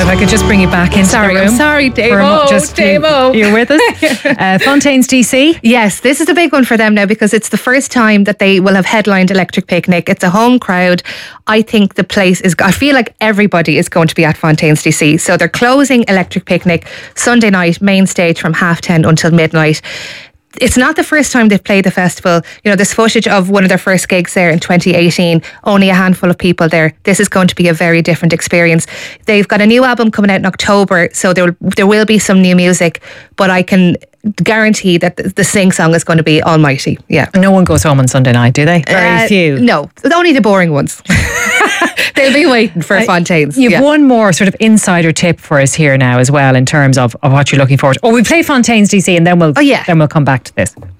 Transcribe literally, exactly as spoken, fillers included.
if I could just bring you back into sorry, the room. I'm sorry, Dave. For a mo- Oh, just Dave. you, you're with us. uh, Fontaines D C. Yes, this is a big one for them now because it's the first time that they will have headlined Electric Picnic. It's a home crowd. I think the place is, I feel like everybody is going to be at Fontaines D C. So they're closing Electric Picnic Sunday night, main stage from half ten until midnight. It's not the first time they've played the festival. You know, there's footage of one of their first gigs there in twenty eighteen. Only a handful of people there. This is going to be a very different experience. They've got a new album coming out in October, so there there will be some new music, but I can guarantee that the, the sing song is going to be almighty. Yeah. No one goes home on Sunday night, do they? Very Uh, few. No, only the boring ones. They'll be waiting for Uh, Fontaines. You've yeah. one more sort of insider tip for us here now as well in terms of, of what you're looking forward to. Oh, we play Fontaines D C and then we'll Oh, yeah. then we'll come back to this.